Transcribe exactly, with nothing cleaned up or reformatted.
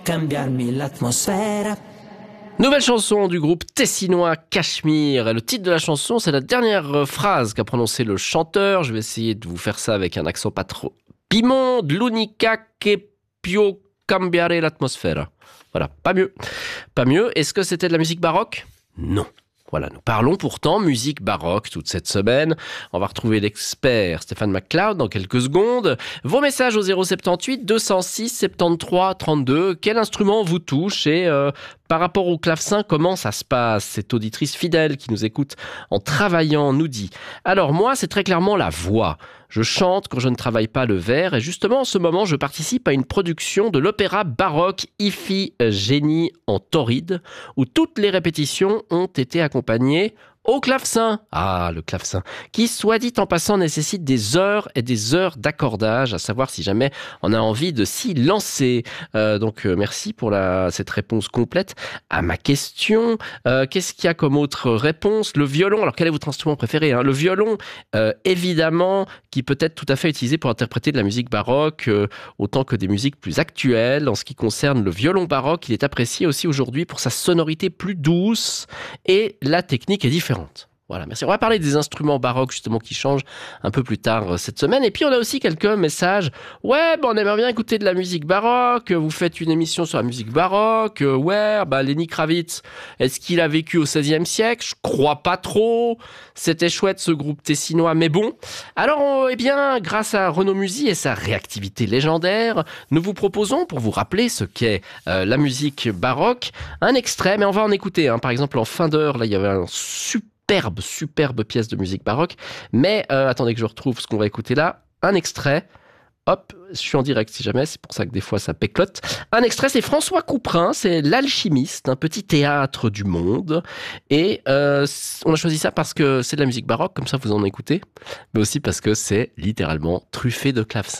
cambiarmi l'atmosfera. Nouvelle chanson du groupe tessinois Cachemire. Et le titre de la chanson, c'est la dernière phrase qu'a prononcé le chanteur. Je vais essayer de vous faire ça avec un accent pas trop piment. L'unica che può cambiare l'atmosfera. Voilà, pas mieux. Pas mieux. Est-ce que c'était de la musique baroque ? Non. Voilà, nous parlons pourtant musique baroque toute cette semaine. On va retrouver l'expert Stéphane McLeod dans quelques secondes. Vos messages au zéro soixante-dix-huit deux cent six soixante-treize trente-deux. Quel instrument vous touche et euh, par rapport au clavecin, comment ça se passe ? Cette auditrice fidèle qui nous écoute en travaillant nous dit « Alors moi, c'est très clairement la voix. Je chante quand je ne travaille pas le vers et justement en ce moment, je participe à une production de l'opéra baroque Iphigénie en Tauride où toutes les répétitions ont été accompagnées au clavecin. Ah, le clavecin, qui, soit dit en passant, nécessite des heures et des heures d'accordage, à savoir si jamais on a envie de s'y lancer. Euh, donc, euh, merci pour la, cette réponse complète à ma question. Euh, qu'est-ce qu'il y a comme autre réponse ? Le violon. Alors, quel est votre instrument préféré, hein ? Le violon, euh, évidemment, qui peut être tout à fait utilisé pour interpréter de la musique baroque, euh, autant que des musiques plus actuelles. En ce qui concerne le violon baroque, il est apprécié aussi aujourd'hui pour sa sonorité plus douce et la technique est différente. Voilà, merci. On va parler des instruments baroques justement qui changent un peu plus tard cette semaine. Et puis on a aussi quelques messages. Ouais, bah, on aimerait bien écouter de la musique baroque. Vous faites une émission sur la musique baroque. Ouais, bah Lenny Kravitz, est-ce qu'il a vécu au seizième siècle ? Je crois pas trop. C'était chouette ce groupe tessinois, mais bon. Alors, on, eh bien, grâce à Renaud Musy et sa réactivité légendaire, nous vous proposons, pour vous rappeler ce qu'est euh, la musique baroque, un extrait. Mais on va en écouter. Hein. Par exemple, en fin d'heure, là, il y avait un super Superbe, superbe pièce de musique baroque. Mais euh, attendez que je retrouve ce qu'on va écouter là. Un extrait. Hop, je suis en direct si jamais, c'est pour ça que des fois ça péclote. Un extrait, c'est François Couperin, c'est L'Alchimiste, un petit théâtre du monde. Et euh, on a choisi ça parce que c'est de la musique baroque, comme ça vous en écoutez. Mais aussi parce que c'est littéralement truffé de clavecin.